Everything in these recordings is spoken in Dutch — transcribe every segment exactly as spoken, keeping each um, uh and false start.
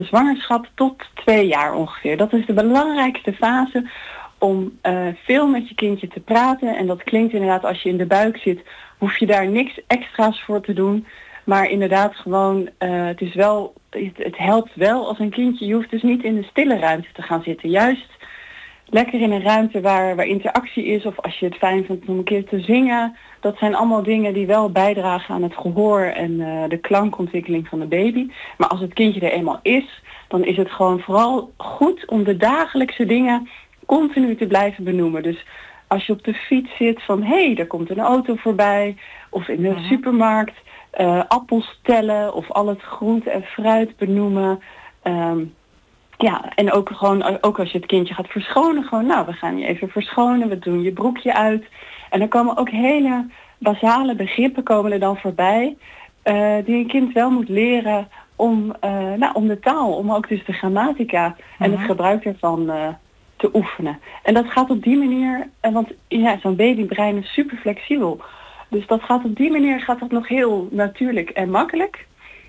zwangerschap tot twee jaar ongeveer. Dat is de belangrijkste fase om uh, veel met je kindje te praten. En dat klinkt inderdaad, als je in de buik zit, hoef je daar niks extra's voor te doen. Maar inderdaad gewoon, uh, het is wel, het, het helpt wel als een kindje. Je hoeft dus niet in een stille ruimte te gaan zitten. Juist lekker in een ruimte waar, waar interactie is. Of als je het fijn vindt om een keer te zingen. Dat zijn allemaal dingen die wel bijdragen aan het gehoor en uh, de klankontwikkeling van de baby. Maar als het kindje er eenmaal is, dan is het gewoon vooral goed om de dagelijkse dingen continu te blijven benoemen. Dus als je op de fiets zit van, hé, hey, er komt een auto voorbij. Of in de uh-huh. supermarkt uh, appels tellen of al het groente en fruit benoemen. Um, ja, en ook gewoon, ook als je het kindje gaat verschonen, gewoon, nou, we gaan je even verschonen, we doen je broekje uit. En dan komen ook hele basale begrippen komen er dan voorbij, uh, die een kind wel moet leren om, uh, nou, om de taal, om ook dus de grammatica en uh-huh. het gebruik ervan uh, te oefenen. En dat gaat op die manier, uh, want ja, zo'n babybrein is super flexibel. Dus dat gaat op die manier gaat dat nog heel natuurlijk en makkelijk.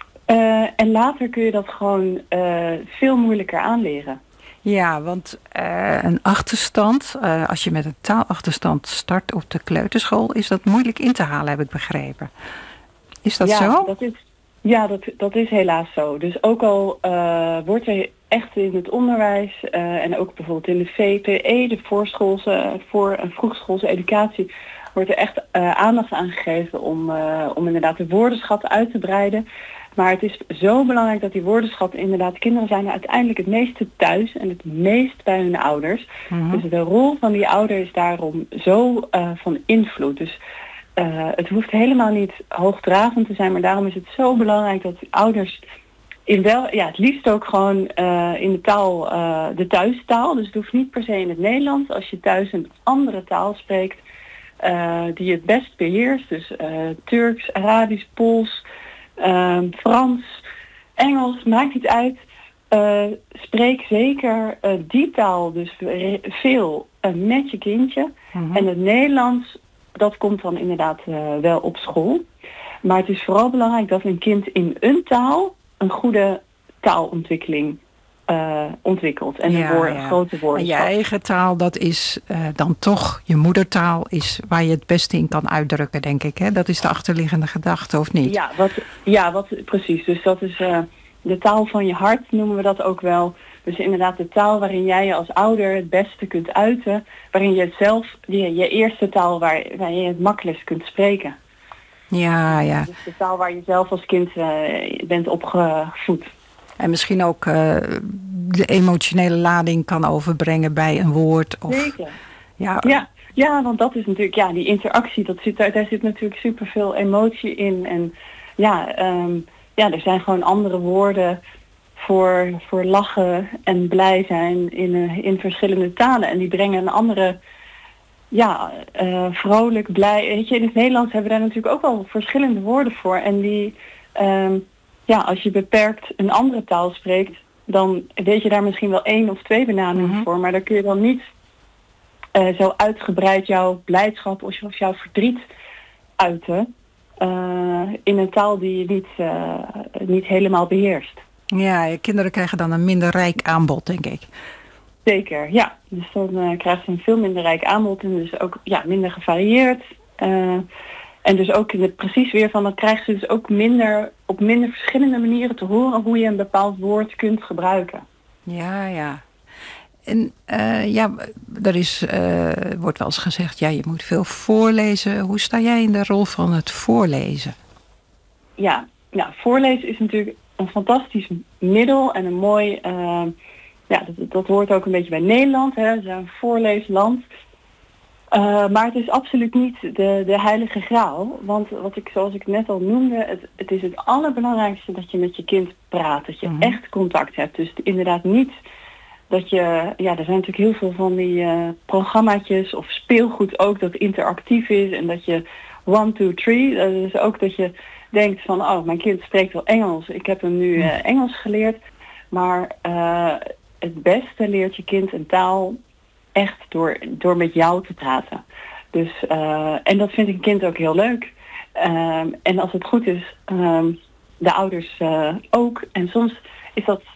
Uh, en later kun je dat gewoon uh, veel moeilijker aanleren. Ja, want uh, een achterstand, uh, als je met een taalachterstand start op de kleuterschool, is dat moeilijk in te halen, heb ik begrepen. Is dat ja, zo? Dat is, ja, dat, dat is helaas zo. Dus ook al uh, wordt er echt in het onderwijs uh, en ook bijvoorbeeld in de V P E, de voorschoolse, voor- en vroegschoolse educatie, wordt er echt uh, aandacht aan gegeven om, uh, om inderdaad de woordenschat uit te breiden. Maar het is zo belangrijk dat die woordenschat inderdaad, kinderen zijn uiteindelijk het meeste thuis en het meest bij hun ouders. Mm-hmm. Dus de rol van die ouder is daarom zo uh, van invloed. Dus uh, het hoeft helemaal niet hoogdravend te zijn, maar daarom is het zo belangrijk dat ouders in wel, ja, het liefst ook gewoon uh, in de taal, uh, de thuistaal. Dus het hoeft niet per se in het Nederlands. Als je thuis een andere taal spreekt uh, die je het best beheerst, dus uh, Turks, Arabisch, Pools, Uh, Frans, Engels, maakt niet uit. Uh, spreek zeker uh, die taal dus re- veel uh, met je kindje. Mm-hmm. En het Nederlands, dat komt dan inderdaad uh, wel op school. Maar het is vooral belangrijk dat een kind in een taal een goede taalontwikkeling Uh, ontwikkeld. En ja, een woord, ja. grote woordenschat. En je eigen taal, dat is uh, dan toch je moedertaal, is waar je het beste in kan uitdrukken, denk ik. Hè? Dat is de achterliggende gedachte, of niet? Ja, wat, ja wat, precies. Dus dat is uh, de taal van je hart, noemen we dat ook wel. Dus inderdaad de taal waarin jij je als ouder het beste kunt uiten. Waarin je het zelf, je, je eerste taal waar, waar je het makkelijkst kunt spreken. Ja, ja. Dus de taal waar je zelf als kind uh, bent opgevoed. En misschien ook uh, de emotionele lading kan overbrengen bij een woord. Of, Zeker. Ja. Ja, ja, want dat is natuurlijk, ja, die interactie, dat zit, daar zit natuurlijk superveel emotie in. En ja, um, ja, er zijn gewoon andere woorden voor, voor lachen en blij zijn in, uh, in verschillende talen. En die brengen een andere, ja, uh, vrolijk, blij. Weet je, in het Nederlands hebben we daar natuurlijk ook wel verschillende woorden voor. En die... Um, Ja, als je beperkt een andere taal spreekt, dan weet je daar misschien wel één of twee benamingen mm-hmm. voor. Maar dan kun je dan niet uh, zo uitgebreid jouw blijdschap of, of jouw verdriet uiten uh, in een taal die je niet, uh, niet helemaal beheerst. Ja, je kinderen krijgen dan een minder rijk aanbod, denk ik. Zeker, ja. Dus dan uh, krijgen ze een veel minder rijk aanbod en dus ook ja, minder gevarieerd. Uh, En dus ook in het precies weer van, dan krijgen ze dus ook minder, op minder verschillende manieren te horen hoe je een bepaald woord kunt gebruiken. Ja, ja. En uh, ja, er is, uh, wordt wel eens gezegd, ja, je moet veel voorlezen. Hoe sta jij in de rol van het voorlezen? Ja, nou, voorlezen is natuurlijk een fantastisch middel en een mooi, uh, ja, dat, dat hoort ook een beetje bij Nederland, hè, we zijn een voorleesland. Uh, maar het is absoluut niet de, de heilige graal. Want wat ik, zoals ik net al noemde, het, het is het allerbelangrijkste dat je met je kind praat. Dat je mm-hmm. echt contact hebt. Dus inderdaad niet dat je... Ja, er zijn natuurlijk heel veel van die uh, programmaatjes of speelgoed ook dat interactief is. En dat je one, two, three. Dat is ook dat je denkt van, oh, mijn kind spreekt wel Engels. Ik heb hem nu uh, Engels geleerd. Maar uh, het beste leert je kind een taal echt door, door met jou te praten. Dus, uh, en dat vindt een kind ook heel leuk. Um, en als het goed is, um, de ouders uh, ook. En soms is dat